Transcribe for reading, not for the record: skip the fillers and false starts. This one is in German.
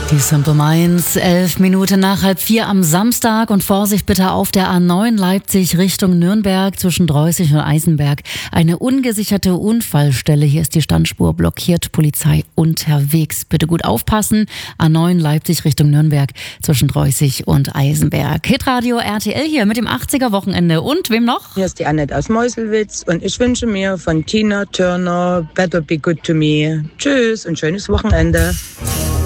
Die Simple Minds, 11 Minuten nach 3:30 am Samstag und Vorsicht bitte auf der A9 Leipzig Richtung Nürnberg zwischen Dreußig und Eisenberg. Eine ungesicherte Unfallstelle, hier ist die Standspur blockiert, Polizei unterwegs. Bitte gut aufpassen, A9 Leipzig Richtung Nürnberg zwischen Dreußig und Eisenberg. Hitradio RTL hier mit dem 80er Wochenende und wem noch? Hier ist die Annette aus Meuselwitz und ich wünsche mir von Tina Turner Better Be Good to Me. Tschüss und schönes Wochenende.